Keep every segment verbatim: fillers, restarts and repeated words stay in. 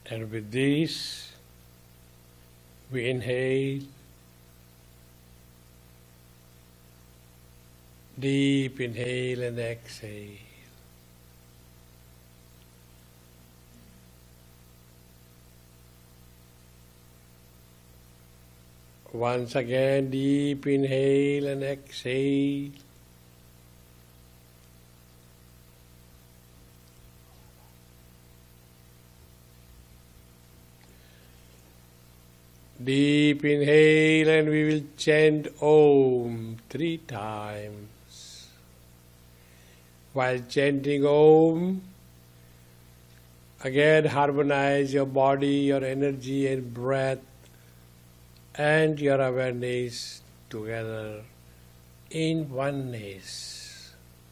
And with this, we inhale, deep inhale and exhale. Once again, deep inhale and exhale. Deep inhale, and we will chant Om three times. While chanting Om, again harmonize your body, your energy and breath and your awareness together in oneness.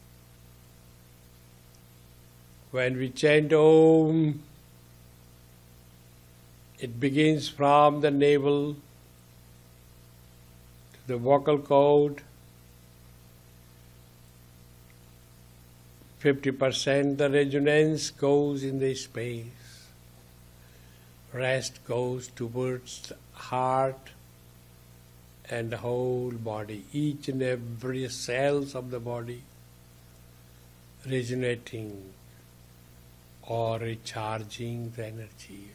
When we chant Om, it begins from the navel to the vocal cord. fifty percent the resonance goes in the space. Rest goes towards the heart and the whole body, each and every cells of the body resonating or recharging the energy.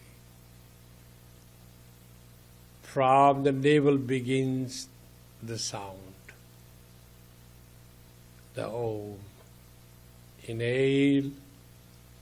From the navel begins the sound, the Om. Inhale.